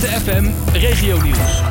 FM Regionieuws.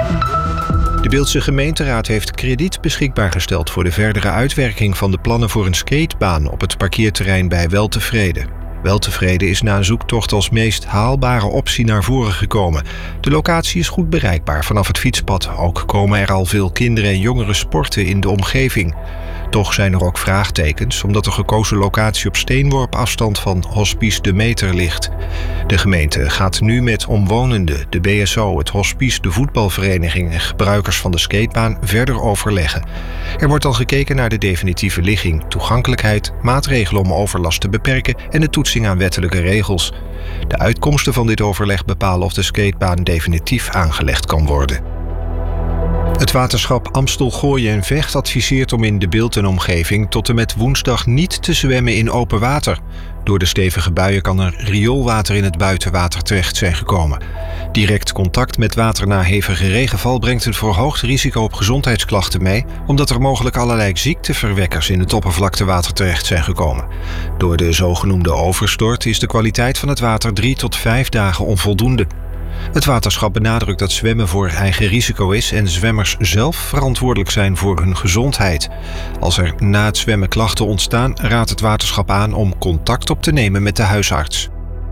De Beeldse gemeenteraad heeft krediet beschikbaar gesteld voor de verdere uitwerking van de plannen voor een skatebaan op het parkeerterrein bij Weltevreden. Weltevreden is na een zoektocht als meest haalbare optie naar voren gekomen. De locatie is goed bereikbaar vanaf het fietspad. Ook komen er al veel kinderen en jongeren sporten in de omgeving. Toch zijn er ook vraagtekens, omdat de gekozen locatie op steenworp afstand van Hospice De Meter ligt. De gemeente gaat nu met omwonenden, de BSO, het hospice, de voetbalvereniging en gebruikers van de skatebaan verder overleggen. Er wordt dan gekeken naar de definitieve ligging, toegankelijkheid, maatregelen om overlast te beperken en de toetsing aan wettelijke regels. De uitkomsten van dit overleg bepalen of de skatebaan definitief aangelegd kan worden. Het waterschap Amstel, Gooien en Vecht adviseert om in de Bilt en omgeving tot en met woensdag niet te zwemmen in open water. Door de stevige buien kan er rioolwater in het buitenwater terecht zijn gekomen. Direct contact met water na hevige regenval brengt een verhoogd risico op gezondheidsklachten mee, omdat er mogelijk allerlei ziekteverwekkers in het oppervlaktewater terecht zijn gekomen. Door de zogenoemde overstort is de kwaliteit van het water 3 tot 5 dagen onvoldoende. Het waterschap benadrukt dat zwemmen voor eigen risico is en zwemmers zelf verantwoordelijk zijn voor hun gezondheid. Als er na het zwemmen klachten ontstaan, raadt het waterschap aan om contact op te nemen met de huisarts.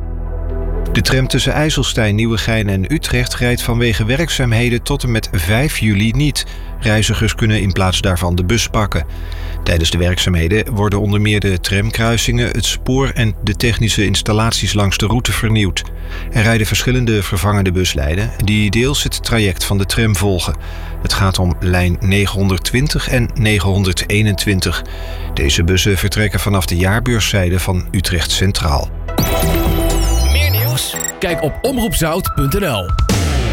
De tram tussen IJsselstein, Nieuwegein en Utrecht rijdt vanwege werkzaamheden tot en met 5 juli niet. Reizigers kunnen in plaats daarvan de bus pakken. Tijdens de werkzaamheden worden onder meer de tramkruisingen, het spoor en de technische installaties langs de route vernieuwd. Er rijden verschillende vervangende buslijnen die deels het traject van de tram volgen. Het gaat om lijn 920 en 921. Deze bussen vertrekken vanaf de jaarbeurszijde van Utrecht Centraal. Kijk op omroepzout.nl.